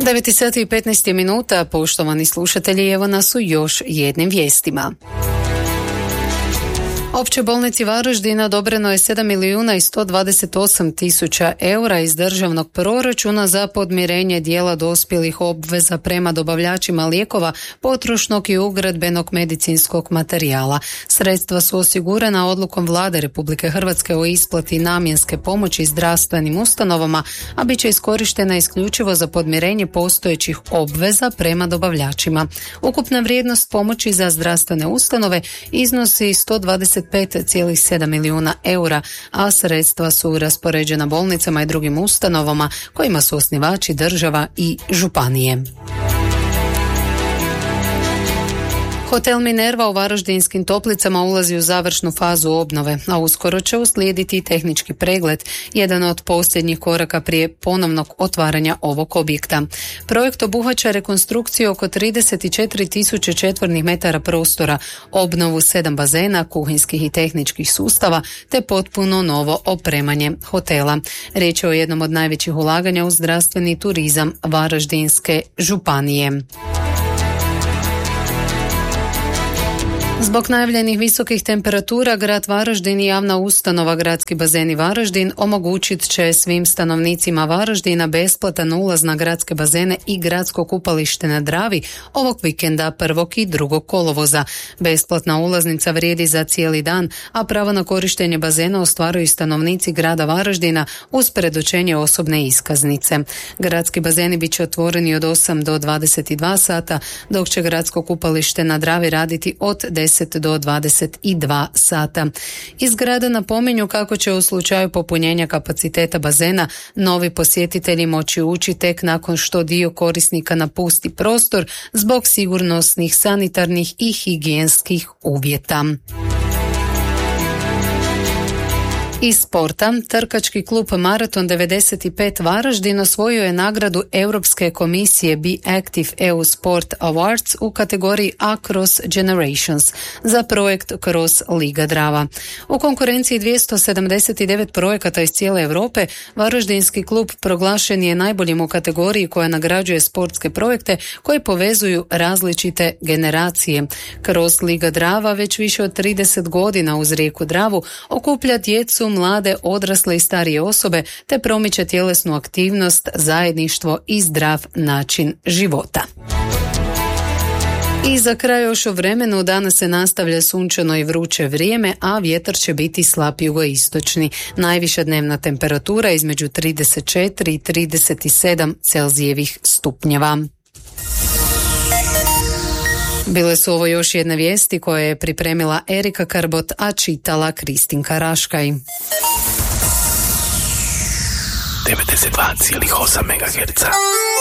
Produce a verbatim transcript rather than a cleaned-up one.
devet sati i petnaest minuta, poštovani slušatelji, evo nas u još jednim vijestima. Općoj bolnici Varaždin odobreno je sedam milijuna i sto dvadeset osam tisuća eura iz državnog proračuna za podmirenje dijela dospjelih obveza prema dobavljačima lijekova, potrošnog i ugradbenog medicinskog materijala. Sredstva su osigurana odlukom Vlade Republike Hrvatske o isplati namjenske pomoći zdravstvenim ustanovama, a bit će iskorištena isključivo za podmirenje postojećih obveza prema dobavljačima. Ukupna vrijednost pomoći za zdravstvene ustanove iznosi sto dvadeset pet zarez sedam milijuna eura, a sredstva su raspoređena bolnicama i drugim ustanovama kojima su osnivači država i županije. Hotel Minerva u Varaždinskim Toplicama ulazi u završnu fazu obnove, a uskoro će uslijediti i tehnički pregled, jedan od posljednjih koraka prije ponovnog otvaranja ovog objekta. Projekt obuhvaća rekonstrukciju oko trideset četiri tisuće četvornih metara prostora, obnovu sedam bazena, kuhinskih i tehničkih sustava, te potpuno novo opremanje hotela. Riječ je o jednom od najvećih ulaganja u zdravstveni turizam Varaždinske županije. Zbog najavljenih visokih temperatura, grad Varaždin i javna ustanova Gradski bazeni Varaždin omogućit će svim stanovnicima Varaždina besplatan ulaz na gradske bazene i gradsko kupalište na Dravi ovog vikenda prvog i drugog kolovoza. Besplatna ulaznica vrijedi za cijeli dan, a pravo na korištenje bazena ostvaruju stanovnici grada Varaždina uz predočenje osobne iskaznice. Gradski bazeni bit će otvoreni od osam do dvadeset dva sata, dok će gradsko kupalište na Dravi raditi od deset do dvadeset dva sata. Iz grada napominju kako će u slučaju popunjenja kapaciteta bazena novi posjetitelji moći ući tek nakon što dio korisnika napusti prostor zbog sigurnosnih, sanitarnih i higijenskih uvjeta. Iz sporta, trkački klub Maraton devedeset pet Varaždin osvojio je nagradu Europske komisije Be Active E U Sport Awards u kategoriji Across Generations za projekt Cross Liga Drava. U konkurenciji dvjesto sedamdeset devet projekata iz cijele Europe, Varaždinski klub proglašen je najboljim u kategoriji koja nagrađuje sportske projekte koji povezuju različite generacije. Cross Liga Drava već više od trideset godina uz rijeku Dravu okuplja djecu, mlade, odrasle i starije osobe te promiče tjelesnu aktivnost, zajedništvo i zdrav način života. I za kraj još o vremenu, danas se nastavlja sunčano i vruće vrijeme, a vjetar će biti slab jugoistočni. Najviša dnevna temperatura između trideset četiri i trideset sedam Celzijevih stupnjeva. Bile su ovo još jedne vijesti koje je pripremila Erika Karbot, a čitala Kristinka Raškaj. devedeset dva zarez osam megaherca